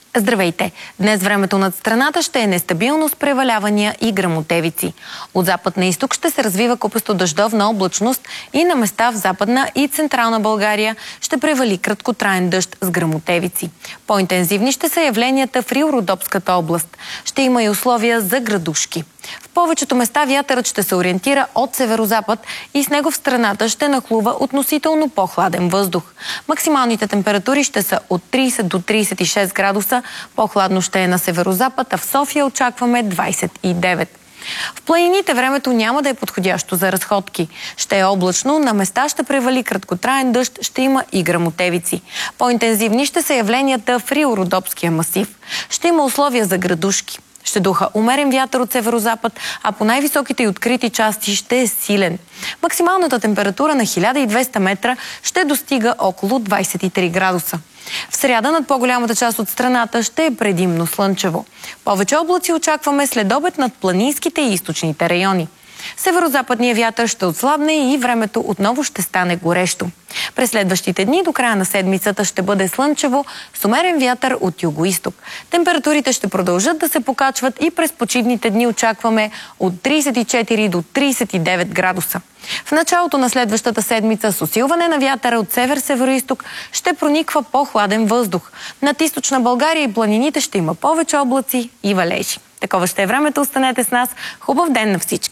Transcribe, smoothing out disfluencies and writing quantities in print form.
Здравейте! Днес времето над страната ще е нестабилно с превалявания и гръмотевици. От запад на изток ще се развива купесто-дъждовна облачност и на места в Западна и Централна България ще превали краткотраен дъжд с гръмотевици. По-интензивни ще са явленията в Рил-Родопската област. Ще има и условия за градушки. В повечето места вятърът ще се ориентира от северозапад и с него в страната ще нахлува относително по-хладен въздух. Максималните температури ще са от 30 до 36 градуса, по-хладно ще е на северозапад, а в София очакваме 29. В планините времето няма да е подходящо за разходки. Ще е облачно, на места ще превали краткотраен дъжд, ще има и гръмотевици. По-интензивни ще са явленията в Рил-Родопския масив. Ще има условия за градушки. Ще духа умерен вятър от северозапад, а по най-високите и открити части ще е силен. Максималната температура на 1200 метра ще достига около 23 градуса. В сряда над по-голямата част от страната ще е предимно слънчево. Повече облаци очакваме след обед над планинските и източните райони. Северозападният вятър ще отслабне и времето отново ще стане горещо. През следващите дни до края на седмицата ще бъде слънчево с умерен вятър от югоизток. Температурите ще продължат да се покачват и през почивните дни очакваме от 34 до 39 градуса. В началото на следващата седмица с усилване на вятъра от север-североизток ще прониква по-хладен въздух. Над източна България и планините ще има повече облаци и валежи. Такова ще е времето. Останете с нас. Хубав ден на всички!